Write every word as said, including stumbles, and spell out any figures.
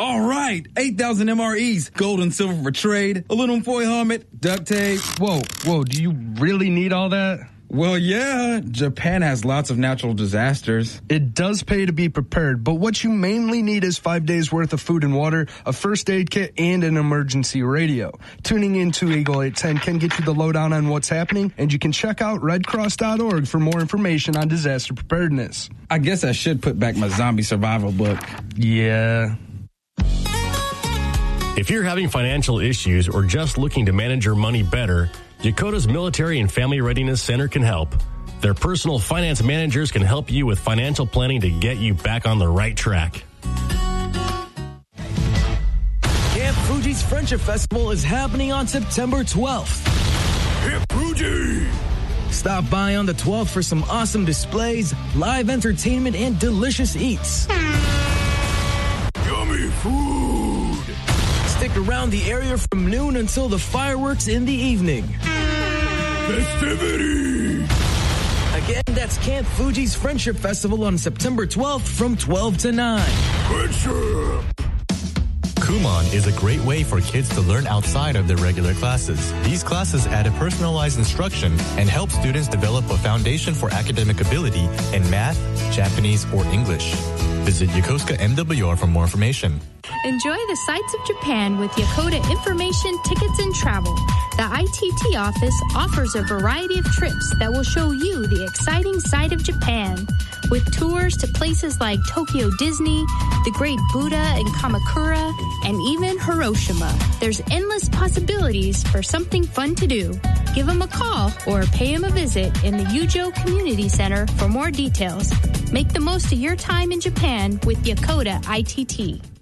All right, eight thousand M R Es, gold and silver for trade, aluminum foil helmet, duct tape. Whoa, whoa, do you really need all that? Well, yeah, Japan has lots of natural disasters. It does pay to be prepared, but what you mainly need is five days worth of food and water, a first aid kit, and an emergency radio. Tuning into Eagle eight ten can get you the lowdown on what's happening, and you can check out red cross dot org for more information on disaster preparedness. I guess I should put back my zombie survival book. Yeah. If you're having financial issues or just looking to manage your money better, Yakota's Military and Family Readiness Center can help. Their personal finance managers can help you with financial planning to get you back on the right track. Camp Fuji's Friendship Festival is happening on September twelfth. Camp Fuji! Stop by on the twelfth for some awesome displays, live entertainment, and delicious eats. Yummy food! Stick around the area from noon until the fireworks in the evening. Festivity! Again, that's Camp Fuji's Friendship Festival on September twelfth from twelve to nine. Friendship! Kumon is a great way for kids to learn outside of their regular classes. These classes add a personalized instruction and help students develop a foundation for academic ability in math, Japanese, or English. Visit Yokosuka M W R for more information. Enjoy the sights of Japan with Yakota Information, Tickets, and Travel. The I T T office offers a variety of trips that will show you the exciting side of Japan. With tours to places like Tokyo Disney, the Great Buddha and Kamakura, and even Hiroshima. There's endless possibilities for something fun to do. Give them a call or pay them a visit in the Yujo Community Center for more details. Make the most of your time in Japan with Yakota I T T.